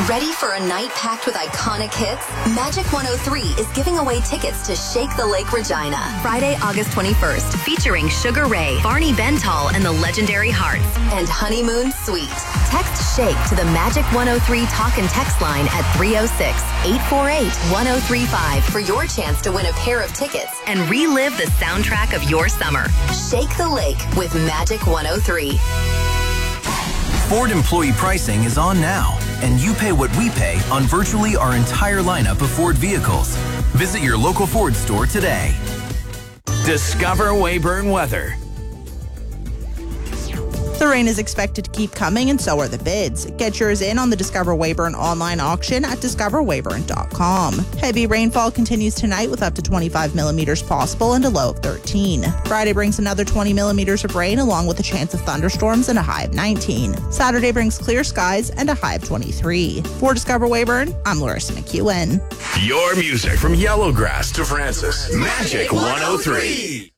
Ready for a night packed with iconic hits? Magic 103 is giving away tickets to Shake the Lake Regina. Friday, August 21st, featuring Sugar Ray, Barney Bentall and the Legendary Hearts, and Honeymoon Suite. Text Shake to the Magic 103 talk and text line at 306-848-1035 for your chance to win a pair of tickets and relive the soundtrack of your summer. Shake the Lake with Magic 103. Ford employee pricing is on now, and you pay what we pay on virtually our entire lineup of Ford vehicles. Visit your local Ford store today. Discover Weyburn weather. The rain is expected to keep coming, and so are the bids. Get yours in on the Discover Weyburn online auction at discoverweyburn.com. Heavy rainfall continues tonight with up to 25 millimeters possible and a low of 13. Friday brings another 20 millimeters of rain along with a chance of thunderstorms and a high of 19. Saturday brings clear skies and a high of 23. For Discover Weyburn, I'm Larissa McEwen. Your music from Yellowgrass to Francis. Magic 103.